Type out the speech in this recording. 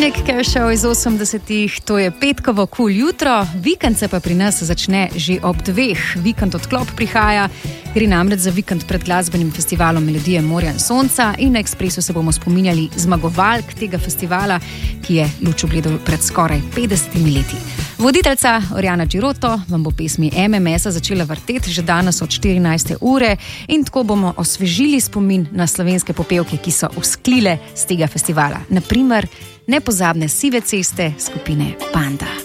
Nick Cave Show iz 80-ih, to je petkovo cool jutro, vikend se pa pri nas začne že ob 2. Vikend odklop prihaja, gre namreč za vikend pred glasbenim festivalom Melodije morja in sonca in na Ekspresu se bomo spominjali zmagovalk tega festivala, ki je luč ugledal pred skoraj 50 leti. Voditeljca Oriana Giroto vam bo pesmi MMS-a začela vrteti že danes od 14. ure in tako bomo osvežili spomin na slovenske popevke, ki so vzklile z tega festivala. Naprimer, nepozabne Sive ceste skupine Panda.